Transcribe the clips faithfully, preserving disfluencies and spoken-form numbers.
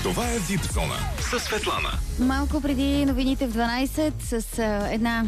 Това е Випзона със Светлана. Малко преди новините в дванайсет с а, една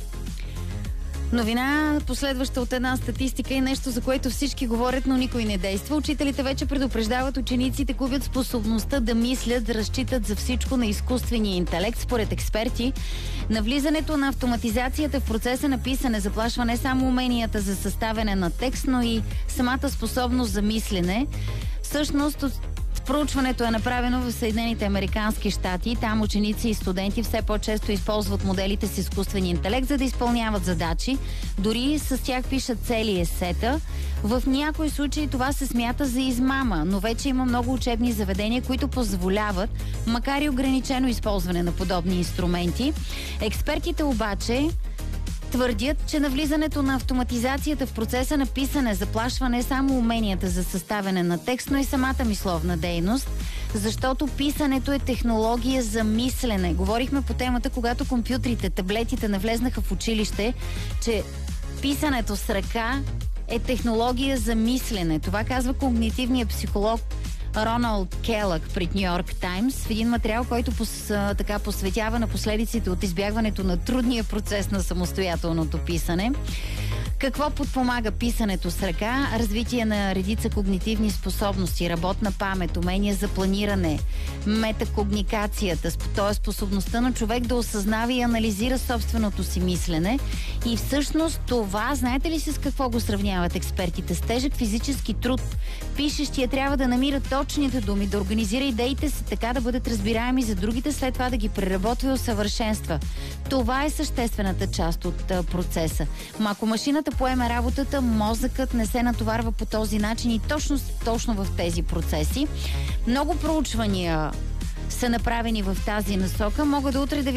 новина, последваща от една статистика и нещо, за което всички говорят, но никой не действа. Учителите вече предупреждават учениците, губят способността да мислят, да разчитат за всичко на изкуствения интелект. Според експерти, навлизането на автоматизацията в процеса на писане заплашва не само уменията за съставяне на текст, но и самата способност за мислене. Всъщност, проучването е направено в Съединените американски щати. Там ученици и студенти все по-често използват моделите с изкуствен интелект, за да изпълняват задачи. Дори с тях пишат цели есета. В някои случаи това се смята за измама, но вече има много учебни заведения, които позволяват, макар и ограничено използване на подобни инструменти. Експертите обаче твърдят, че навлизането на автоматизацията в процеса на писане заплашва не само уменията за съставяне на текст, но и самата мисловна дейност, защото писането е технология за мислене. Говорихме по темата, когато компютрите, таблетите навлезнаха в училище, че писането с ръка е технология за мислене. Това казва когнитивният психолог Роналд Келък пред Нью Йорк Таймс в един материал, който пос, така посветява на последиците от избягването на трудния процес на самостоятелното писане. Какво подпомага писането с ръка? Развитие на редица когнитивни способности, работна памет, умения за планиране, метакогникацията, т.е. способността на човек да осъзнава и анализира собственото си мислене. И всъщност това, знаете ли с какво го сравняват експертите? С тежък физически труд. Пишещия трябва да намира точните думи, да организира идеите си така да бъдат разбираеми за другите, след това да ги преработва и усъвършенства. Това е съществената част от а, процеса. Ма ако машината поеме работата, мозъкът не се натоварва по този начин и точно, точно в тези процеси. Много проучвания са направени в тази насока. Мога да утре да ви